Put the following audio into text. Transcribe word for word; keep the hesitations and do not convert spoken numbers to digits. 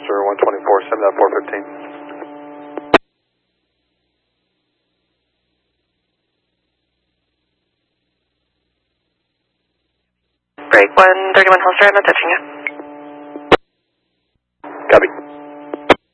Holster one twenty-four, seven four fifteen. Break one thirty-one Holster, I'm not touching you. Copy.